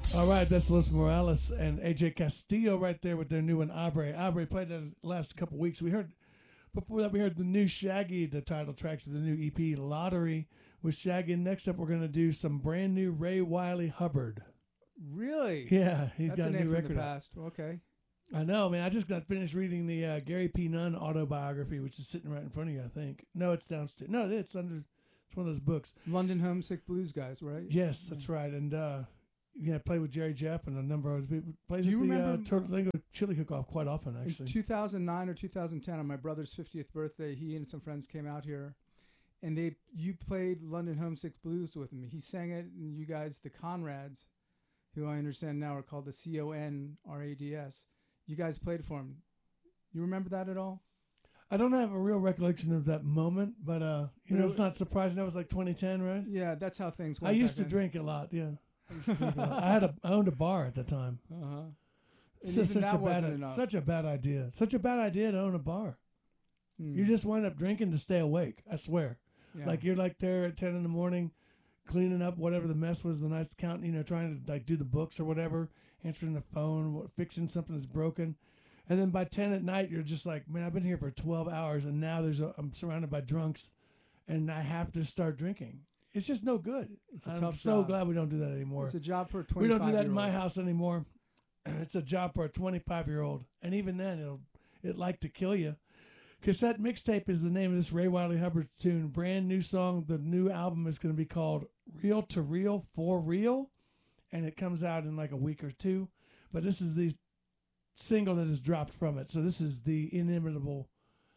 All right, that's Los Morales and AJ Castillo right there with their new one, Abre. Abre played that the last couple weeks. Before that, we heard the new Shaggy, the title tracks of the new EP, Lottery with Shaggy. And next up, we're going to do some brand new Ray Wiley Hubbard. Really? Yeah, he's That's got a a name new from record the out. past. Okay. I know, man. I just got finished reading the Gary P. Nunn autobiography, which is sitting right in front of you, I think. No, it's downstairs. No, it's one of those books. London Homesick Blues guys, right? Yes, that's right. And I played with Jerry Jeff and a number of other people. Plays Do you at the remember- Tortolingo Chili Cook-Off quite often, In actually. 2009 or 2010, on my brother's 50th birthday, he and some friends came out here, and you played London Homesick Blues with him. He sang it, and you guys, the Conrads, who I understand now are called the CONRADS, you guys played for him. You remember that at all? I don't have a real recollection of that moment, but it's not surprising. That was like 2010, right? Yeah, that's how things went. I used to back drink a lot. Yeah, I used to drink a lot. I owned a bar at the time. then. Uh-huh. It's And just even that wasn't enough. such a bad idea. Such a bad idea to own a bar. Hmm. You just wind up drinking to stay awake. I swear. Yeah. Like you're like there at 10 in the morning, cleaning up whatever the mess was the night, counting, trying to like do the books or whatever, answering the phone, fixing something that's broken. And then by 10 at night, you're just like, man, I've been here for 12 hours and now I'm surrounded by drunks and I have to start drinking. It's just no good. It's a I'm tough so job. glad we don't do that anymore. It's a job for a 25-year-old. We don't do that in my house anymore. It's a job for a 25-year-old. And even then, it'd like to kill you. Cassette Mixtape is the name of this Ray Wiley Hubbard tune. Brand new song. The new album is going to be called Real to Real for Real. And it comes out in like a week or two. But this is the single that is dropped from it. So this is the inimitable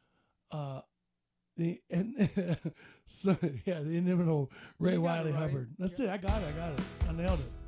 the inimitable Ray You got it Wiley right. Hubbard. Let's do it. I got it. I nailed it.